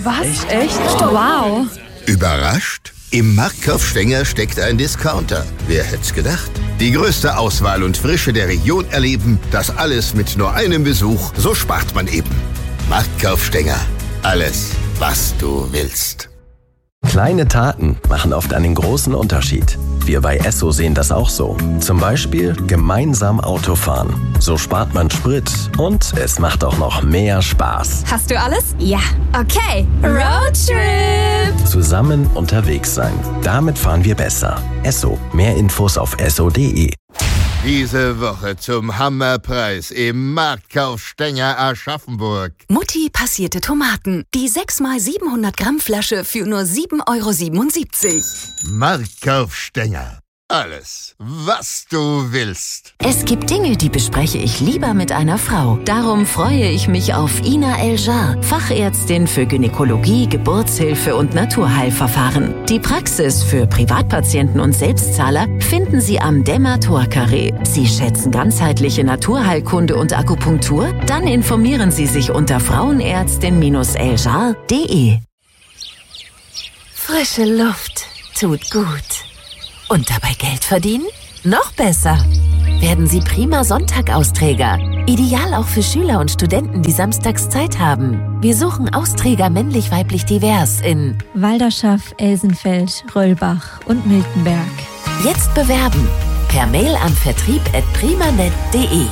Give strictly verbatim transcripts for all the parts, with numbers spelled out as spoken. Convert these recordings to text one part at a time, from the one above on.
Was? Echt? Echt? Wow. Überrascht? Im Marktkauf Stenger steckt ein Discounter. Wer hätt's gedacht? Die größte Auswahl und Frische der Region erleben, das alles mit nur einem Besuch. So spart man eben. Marktkauf Stenger. Alles, was du willst. Kleine Taten machen oft einen großen Unterschied. Wir bei Esso sehen das auch so. Zum Beispiel gemeinsam Autofahren. So spart man Sprit und es macht auch noch mehr Spaß. Hast du alles? Ja. Okay. Roadtrip. Zusammen unterwegs sein. Damit fahren wir besser. Esso. Mehr Infos auf esso punkt de. Diese Woche zum Hammerpreis im Marktkauf Stenger Aschaffenburg. Mutti passierte Tomaten. Die sechs mal siebenhundert Gramm Flasche für nur sieben Euro siebenundsiebzig. Marktkauf Stenger. Alles, was du willst. Es gibt Dinge, die bespreche ich lieber mit einer Frau. Darum freue ich mich auf Ina El-Jar, Fachärztin für Gynäkologie, Geburtshilfe und Naturheilverfahren. Die Praxis für Privatpatienten und Selbstzahler finden Sie am Demator-Carré. Sie schätzen ganzheitliche Naturheilkunde und Akupunktur? Dann informieren Sie sich unter frauenärztin Bindestrich eljar punkt de. Frische Luft tut gut. Und dabei Geld verdienen? Noch besser! Werden Sie prima Sonntag-Austräger. Ideal auch für Schüler und Studenten, die samstags Zeit haben. Wir suchen Austräger männlich-weiblich divers in Walderschaff, Elsenfeld, Röllbach und Miltenberg. Jetzt bewerben. Per Mail an vertrieb at primanet punkt de.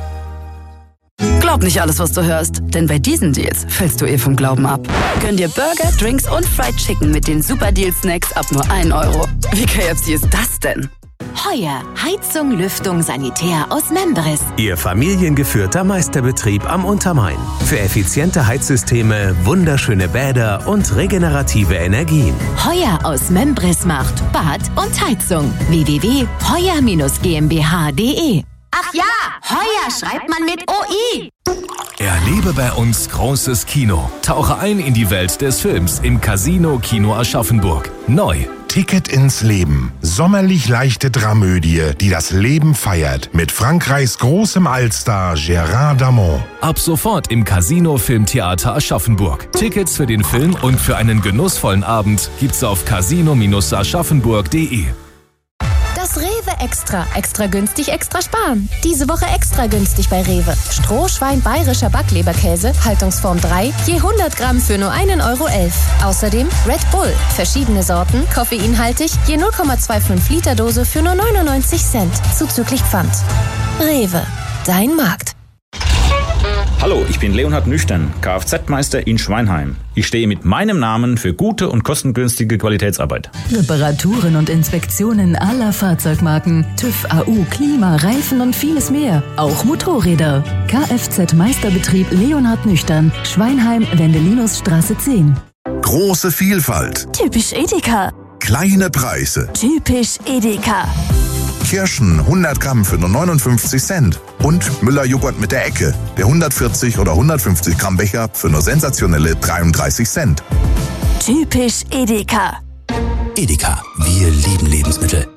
Glaub nicht alles, was du hörst, denn bei diesen Deals fällst du eh vom Glauben ab. Gönn dir Burger, Drinks und Fried Chicken mit den Super-Deal-Snacks ab nur ein Euro. Wie K F C ist das denn? Heuer, Heizung, Lüftung, Sanitär aus Membris. Ihr familiengeführter Meisterbetrieb am Untermain. Für effiziente Heizsysteme, wunderschöne Bäder und regenerative Energien. Heuer aus Membris macht Bad und Heizung. w w w punkt heuer Bindestrich gmbh punkt de. Ach ja, Heuer schreibt man mit O I. Erlebe bei uns großes Kino. Tauche ein in die Welt des Films im Casino Kino Aschaffenburg. Neu. Ticket ins Leben. Sommerlich leichte Dramödie, die das Leben feiert. Mit Frankreichs großem Allstar Gérard Darmon. Ab sofort im Casino Filmtheater Aschaffenburg. Tickets für den Film und für einen genussvollen Abend gibt's auf casino Bindestrich aschaffenburg punkt de. Das Rewe Extra. Extra günstig, extra sparen. Diese Woche extra günstig bei Rewe. Strohschwein bayerischer Backleberkäse, Haltungsform drei, je hundert Gramm für nur einen Euro elf. Außerdem Red Bull. Verschiedene Sorten, koffeinhaltig, je null Komma fünfundzwanzig Liter Dose für nur neunundneunzig Cent. Zuzüglich Pfand. Rewe. Dein Markt. Hallo, ich bin Leonhard Nüchtern, Kfz-Meister in Schweinheim. Ich stehe mit meinem Namen für gute und kostengünstige Qualitätsarbeit. Reparaturen und Inspektionen aller Fahrzeugmarken, TÜV, A U, Klima, Reifen und vieles mehr. Auch Motorräder. Kfz-Meisterbetrieb Leonhard Nüchtern, Schweinheim, Wendelinusstraße zehn. Große Vielfalt. Typisch Edeka. Kleine Preise. Typisch Edeka. Kirschen hundert Gramm für nur neunundfünfzig Cent. Und Müller-Joghurt mit der Ecke. Der hundertvierzig oder hundertfünfzig Gramm Becher für nur sensationelle dreiunddreißig Cent. Typisch Edeka. Edeka, wir lieben Lebensmittel.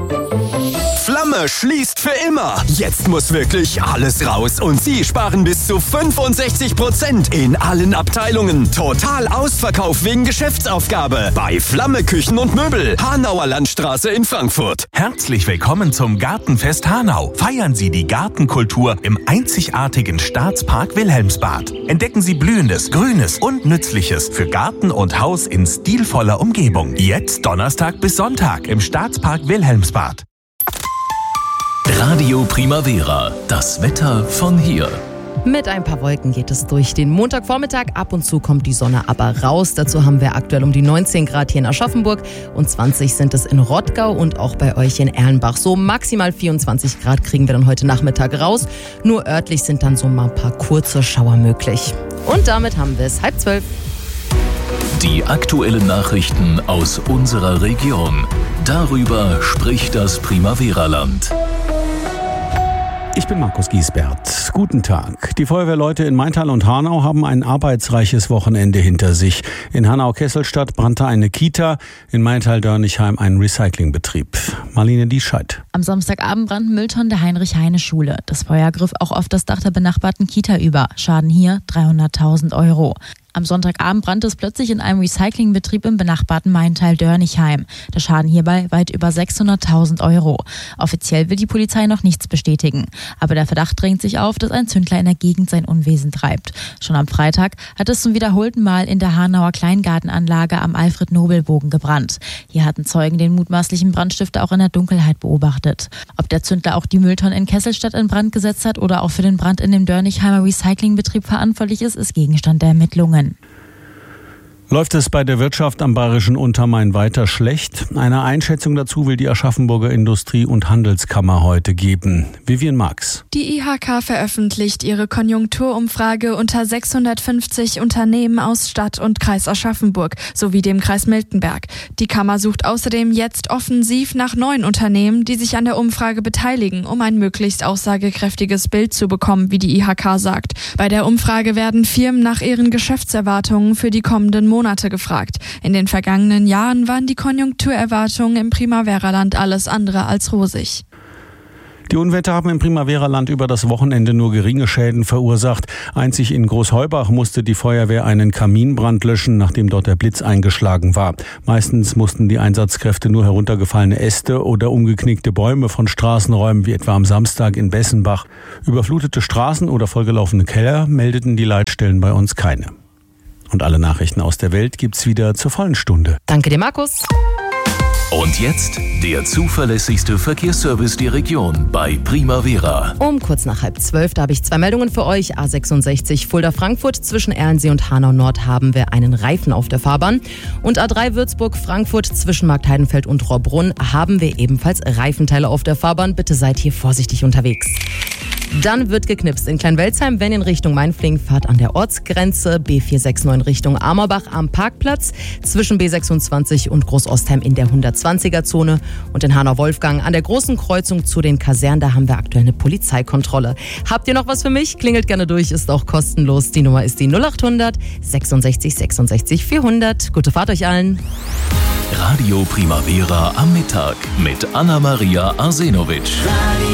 Flamme schließt für immer. Jetzt muss wirklich alles raus und Sie sparen bis zu fünfundsechzig Prozent in allen Abteilungen. Total Ausverkauf wegen Geschäftsaufgabe bei Flamme Küchen und Möbel, Hanauer Landstraße in Frankfurt. Herzlich willkommen zum Gartenfest Hanau. Feiern Sie die Gartenkultur im einzigartigen Staatspark Wilhelmsbad. Entdecken Sie Blühendes, Grünes und Nützliches für Garten und Haus in stilvoller Umgebung. Jetzt Donnerstag bis Sonntag im Staatspark Wilhelmsbad. Radio Primavera, das Wetter von hier. Mit ein paar Wolken geht es durch den Montagvormittag. Ab und zu kommt die Sonne aber raus. Dazu haben wir aktuell um die neunzehn Grad hier in Aschaffenburg und zwanzig sind es in Rottgau und auch bei euch in Erlenbach. So maximal vierundzwanzig Grad kriegen wir dann heute Nachmittag raus. Nur örtlich sind dann so mal ein paar kurze Schauer möglich. Und damit haben wir es halb zwölf. Die aktuellen Nachrichten aus unserer Region. Darüber spricht das Primavera-Land. Ich bin Markus Giesbert. Guten Tag. Die Feuerwehrleute in Maintal und Hanau haben ein arbeitsreiches Wochenende hinter sich. In Hanau-Kesselstadt brannte eine Kita, in Maintal-Dörnigheim ein Recyclingbetrieb. Marlene Diescheid. Am Samstagabend brannten Mülltonnen der Heinrich-Heine-Schule. Das Feuer griff auch auf das Dach der benachbarten Kita über. Schaden hier dreihunderttausend Euro. Am Sonntagabend brannte es plötzlich in einem Recyclingbetrieb im benachbarten Maintal Dörnichheim. Der Schaden hierbei weit über sechshunderttausend Euro. Offiziell will die Polizei noch nichts bestätigen. Aber der Verdacht drängt sich auf, dass ein Zündler in der Gegend sein Unwesen treibt. Schon am Freitag hat es zum wiederholten Mal in der Hanauer Kleingartenanlage am Alfred-Nobel-Bogen gebrannt. Hier hatten Zeugen den mutmaßlichen Brandstifter auch in der Dunkelheit beobachtet. Ob der Zündler auch die Mülltonnen in Kesselstadt in Brand gesetzt hat oder auch für den Brand in dem Dörnichheimer Recyclingbetrieb verantwortlich ist, ist Gegenstand der Ermittlungen. Läuft es bei der Wirtschaft am bayerischen Untermain weiter schlecht? Eine Einschätzung dazu will die Aschaffenburger Industrie- und Handelskammer heute geben. Vivian Marx. Die I H K veröffentlicht ihre Konjunkturumfrage unter sechshundertfünfzig Unternehmen aus Stadt und Kreis Aschaffenburg sowie dem Kreis Miltenberg. Die Kammer sucht außerdem jetzt offensiv nach neuen Unternehmen, die sich an der Umfrage beteiligen, um ein möglichst aussagekräftiges Bild zu bekommen, wie die I H K sagt. Bei der Umfrage werden Firmen nach ihren Geschäftserwartungen für die kommenden Monate Monate gefragt. In den vergangenen Jahren waren die Konjunkturerwartungen im Primavera-Land alles andere als rosig. Die Unwetter haben im Primavera-Land über das Wochenende nur geringe Schäden verursacht. Einzig in Großheubach musste die Feuerwehr einen Kaminbrand löschen, nachdem dort der Blitz eingeschlagen war. Meistens mussten die Einsatzkräfte nur heruntergefallene Äste oder umgeknickte Bäume von Straßen räumen, wie etwa am Samstag in Bessenbach. Überflutete Straßen oder vollgelaufene Keller meldeten die Leitstellen bei uns keine. Und alle Nachrichten aus der Welt gibt's wieder zur vollen Stunde. Danke dir, Markus. Und jetzt der zuverlässigste Verkehrsservice der Region bei Primavera. Um kurz nach halb zwölf, da habe ich zwei Meldungen für euch. A sechsundsechzig Fulda-Frankfurt zwischen Erlensee und Hanau-Nord haben wir einen Reifen auf der Fahrbahn. Und A drei Würzburg-Frankfurt zwischen Marktheidenfeld und Rohrbrunn haben wir ebenfalls Reifenteile auf der Fahrbahn. Bitte seid hier vorsichtig unterwegs. Dann wird geknipst in Kleinwelzheim, wenn in Richtung Mainflingen fahrt an der Ortsgrenze, B vier sechs neun Richtung Amerbach am Parkplatz, zwischen B sechsundzwanzig und Großostheim in der hundertzwanziger-Zone und in Hanau-Wolfgang an der großen Kreuzung zu den Kasernen, da haben wir aktuell eine Polizeikontrolle. Habt ihr noch was für mich? Klingelt gerne durch, ist auch kostenlos. Die Nummer ist die null achthundert sechsundsechzig sechsundsechzig vierhundert. Gute Fahrt euch allen. Radio Primavera am Mittag mit Anna-Maria Arsenovic.